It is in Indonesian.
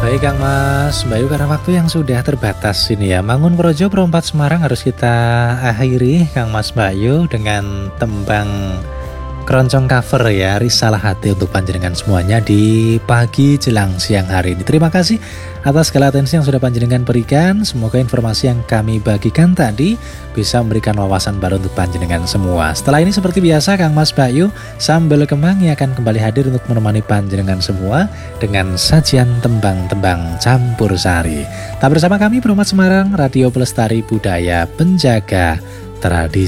Baik Kang Mas Bayu, karena waktu yang sudah terbatas ini ya, Mangun Projo Pro 4 Semarang harus kita akhiri Kang Mas Bayu dengan tembang keroncong cover ya, Risalah Hati untuk panjenengan semuanya di pagi jelang siang hari ini. Terima kasih atas segala atensi yang sudah panjenengan berikan. Semoga informasi yang kami bagikan tadi bisa memberikan wawasan baru untuk panjenengan semua. Setelah ini seperti biasa Kang Mas Bayu Sambal Kemangi akan kembali hadir untuk menemani panjenengan semua dengan sajian tembang-tembang campur sari. Tak bersama kami Pro 4 Semarang, Radio Pelestari Budaya Penjaga Tradisi.